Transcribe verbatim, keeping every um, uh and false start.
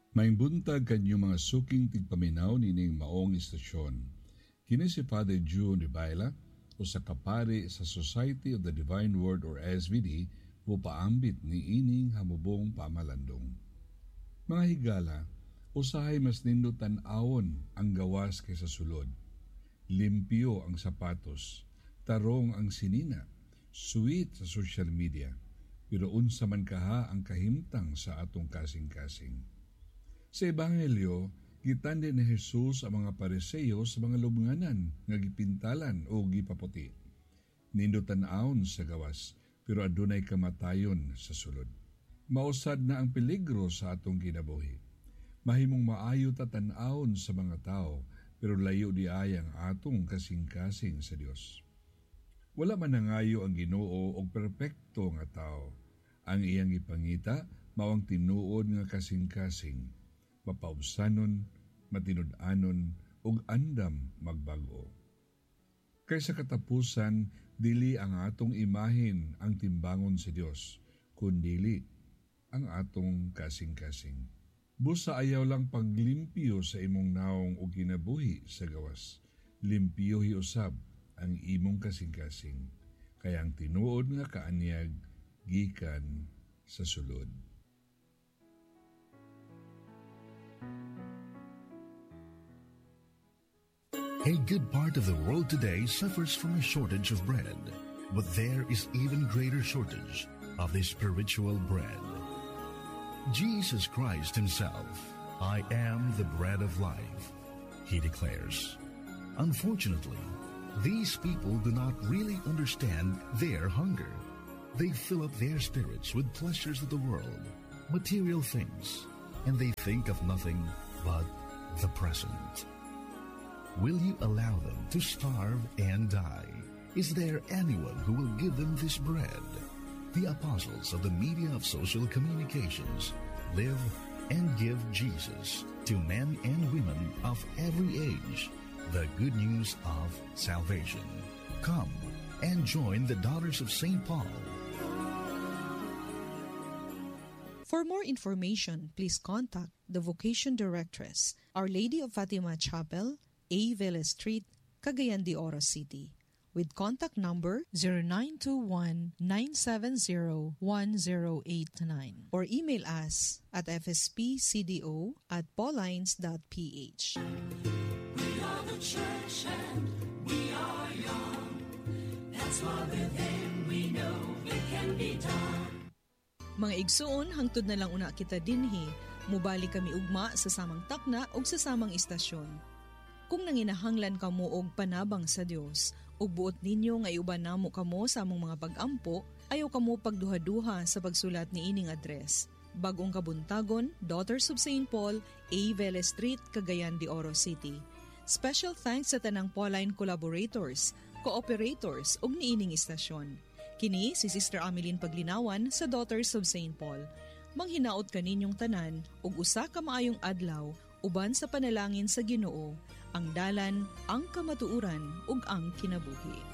Maing buntag kanyo mga suking tigpaminaw nining maong istasyon. Kini si Father June Ribaila o sa kapari sa Society of the Divine Word or S V D o paambit ni ining hamubong pamalandong. Mga higala, usahay mas nindo tan-awon ang gawas kaysa sulod. Limpyo ang sapatos, tarong ang sinina, sweet sa social media, pero unsa man kaha ang kahimtang sa atong kasing-kasing. Sa Ebanghelyo, gitandi ni Jesus ang mga Pariseo sa mga lubnganan nga gipintalan o gipaputi. Nindo tan-awon sa gawas, pero adunay kamatayon sa sulod. Mausad na ang peligro sa atong kinabuhi. Mahimong maayo ta tan-awon sa mga tao, pero layo di ay ang atong kasing-kasing sa Dios. Wala man nangayo ang Ginoo og perpekto nga tao. Ang iyang ipangita mao ang tinuod nga kasing-kasing, mapausanon, matinud-anon ug andam magbago. Kaysa katapusan, dili ang atong imahin ang timbangon sa Dios, kundili ang atong kasing-kasing. Busa ayaw lang paglimpyo sa imong naong o kinabuhi sa gawas. Limpyo hiusab ang imong kasing-kasing. Kaya ang tinuod nga kaanyag, gikan sa sulod. A good part of the world today suffers from a shortage of bread, but there is even greater shortage of the spiritual bread. Jesus Christ himself, I am the bread of life, he declares. Unfortunately, these people do not really understand their hunger. They fill up their spirits with pleasures of the world, material things, and they think of nothing but the present. Will you allow them to starve and die? Is there anyone who will give them this bread? The apostles of the media of social communications live and give Jesus to men and women of every age, the good news of salvation. Come and join the Daughters of Saint Paul. For more information, please contact the Vocation Directress, Our Lady of Fatima Chapel, A. Vela Street, Cagayan de Oro City, with contact number zero nine two one, nine seven zero, one zero eight nine or email us at f s p c d o at paulines dot p h. We are the church and we are young. That's why within we know it can be done. Mga igsoon, hangtod na lang una kita dinhi, mubali kami ugma sa samang takna o sa samang istasyon. Kung nanginahanglan kamo og panabang sa Dios, ug buot ninyo nga iuban namo kamo sa among mga pag-ampo, ayaw kamo pagduha-duha sa pagsulat ni ining address. Bagong Kabuntagon, Daughters of Saint Paul, A. Vela Street, Cagayan de Oro City. Special thanks sa tanang Pauline collaborators, cooperators ug niining istasyon. Kini si Sister Ameline Paglinawan sa Daughters of Saint Paul. Manghinaot kaninyong tanan ug usa ka maayong adlaw uban sa panalangin sa Ginoo, ang dalan, ang kamatuuran ug ang kinabuhi.